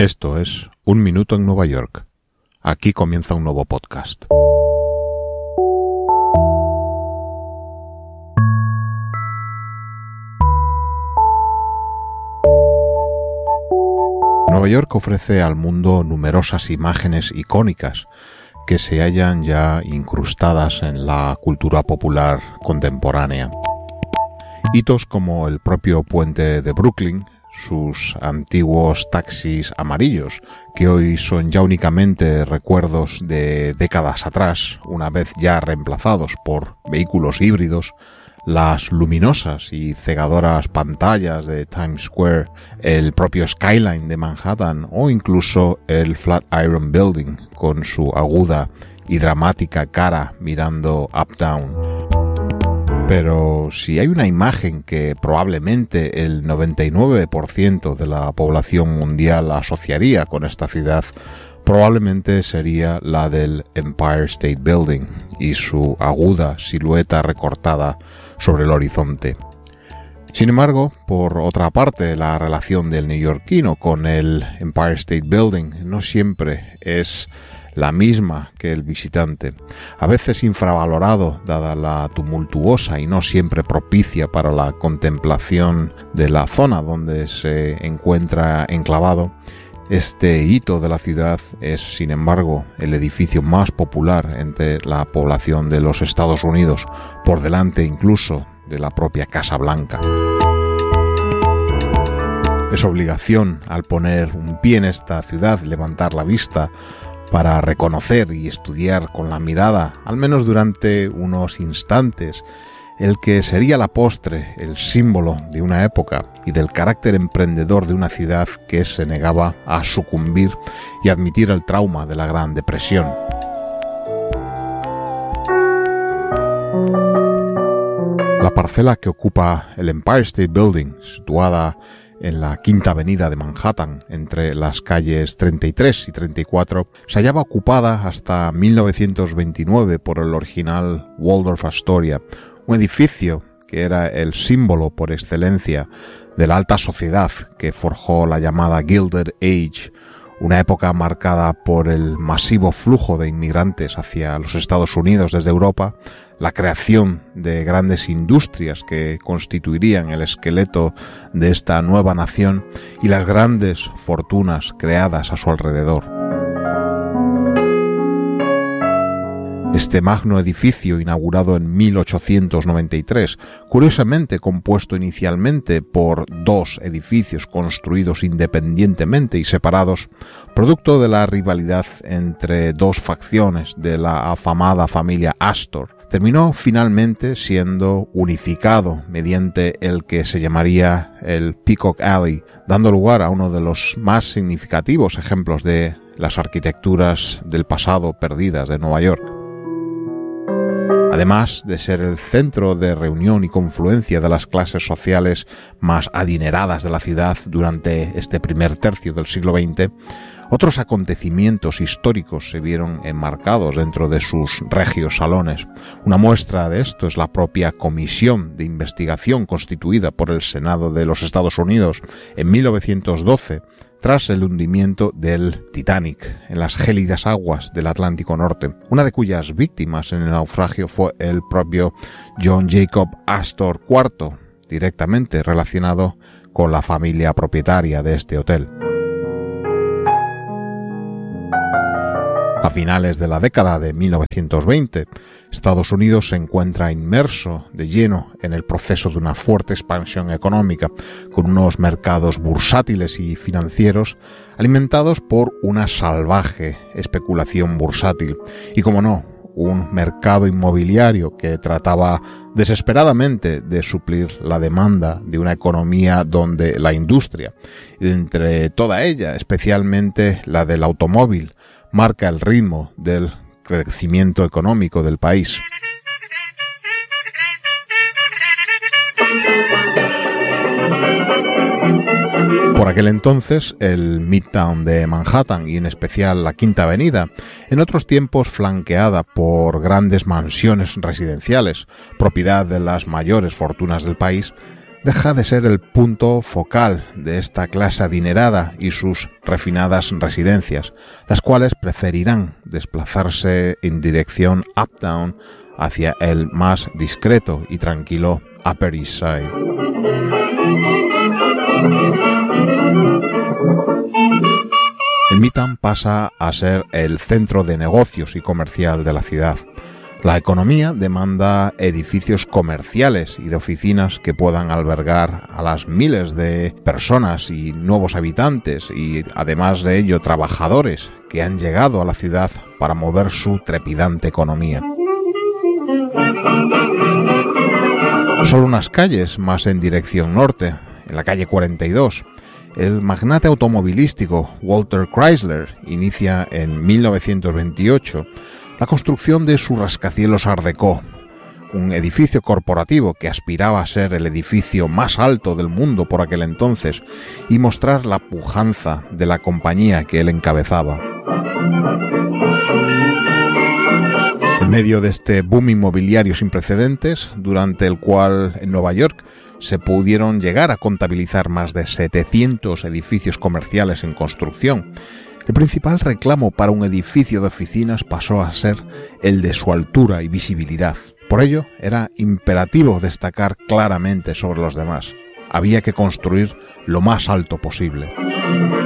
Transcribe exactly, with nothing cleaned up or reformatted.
Esto es Un Minuto en Nueva York. Aquí comienza un nuevo podcast. Nueva York ofrece al mundo numerosas imágenes icónicas que se hallan ya incrustadas en la cultura popular contemporánea. Hitos como el propio puente de Brooklyn, sus antiguos taxis amarillos, que hoy son ya únicamente recuerdos de décadas atrás, una vez ya reemplazados por vehículos híbridos, las luminosas y cegadoras pantallas de Times Square, el propio skyline de Manhattan o incluso el Flatiron Building con su aguda y dramática cara mirando uptown. Pero si hay una imagen que probablemente el noventa y nueve por ciento de la población mundial asociaría con esta ciudad, probablemente sería la del Empire State Building y su aguda silueta recortada sobre el horizonte. Sin embargo, por otra parte, la relación del neoyorquino con el Empire State Building no siempre es la misma que el visitante, a veces infravalorado dada la tumultuosa y no siempre propicia para la contemplación de la zona donde se encuentra enclavado. Este hito de la ciudad es, sin embargo, el edificio más popular entre la población de los Estados Unidos, por delante incluso de la propia Casa Blanca. Es obligación, al poner un pie en esta ciudad, levantar la vista para reconocer y estudiar con la mirada, al menos durante unos instantes, el que sería la postre el símbolo de una época y del carácter emprendedor de una ciudad que se negaba a sucumbir y admitir el trauma de la Gran Depresión. La parcela que ocupa el Empire State Building, situada en la Quinta Avenida de Manhattan, entre las calles treinta y tres y treinta y cuatro, se hallaba ocupada hasta mil novecientos veintinueve por el original Waldorf Astoria, un edificio que era el símbolo por excelencia de la alta sociedad que forjó la llamada Gilded Age, una época marcada por el masivo flujo de inmigrantes hacia los Estados Unidos desde Europa, la creación de grandes industrias que constituirían el esqueleto de esta nueva nación y las grandes fortunas creadas a su alrededor. Este magno edificio, inaugurado en mil ochocientos noventa y tres, curiosamente compuesto inicialmente por dos edificios construidos independientemente y separados, producto de la rivalidad entre dos facciones de la afamada familia Astor, terminó finalmente siendo unificado mediante el que se llamaría el Peacock Alley, dando lugar a uno de los más significativos ejemplos de las arquitecturas del pasado perdidas de Nueva York. Además de ser el centro de reunión y confluencia de las clases sociales más adineradas de la ciudad durante este primer tercio del siglo veinte, otros acontecimientos históricos se vieron enmarcados dentro de sus regios salones. Una muestra de esto es la propia comisión de investigación constituida por el Senado de los Estados Unidos en mil novecientos doce, tras el hundimiento del Titanic en las gélidas aguas del Atlántico Norte, una de cuyas víctimas en el naufragio fue el propio John Jacob Astor cuarto, directamente relacionado con la familia propietaria de este hotel. A finales de la década de mil novecientos veinte, Estados Unidos se encuentra inmerso de lleno en el proceso de una fuerte expansión económica, con unos mercados bursátiles y financieros alimentados por una salvaje especulación bursátil y, como no, un mercado inmobiliario que trataba desesperadamente de suplir la demanda de una economía donde la industria, y entre toda ella, especialmente la del automóvil, marca el ritmo del crecimiento económico del país. Por aquel entonces, el Midtown de Manhattan y en especial la Quinta Avenida, en otros tiempos flanqueada por grandes mansiones residenciales, propiedad de las mayores fortunas del país, deja de ser el punto focal de esta clase adinerada y sus refinadas residencias, las cuales preferirán desplazarse en dirección uptown hacia el más discreto y tranquilo Upper East Side. El Midtown pasa a ser el centro de negocios y comercial de la ciudad. La economía demanda edificios comerciales y de oficinas que puedan albergar a las miles de personas y nuevos habitantes y, además de ello, trabajadores que han llegado a la ciudad para mover su trepidante economía. Solo unas calles más en dirección norte, en la calle cuarenta y dos, el magnate automovilístico Walter Chrysler inicia en mil novecientos veintiocho la construcción de su rascacielos Art Deco, un edificio corporativo que aspiraba a ser el edificio más alto del mundo por aquel entonces y mostrar la pujanza de la compañía que él encabezaba. En medio de este boom inmobiliario sin precedentes, durante el cual en Nueva York se pudieron llegar a contabilizar más de setecientos edificios comerciales en construcción, el principal reclamo para un edificio de oficinas pasó a ser el de su altura y visibilidad. Por ello, era imperativo destacar claramente sobre los demás. Había que construir lo más alto posible.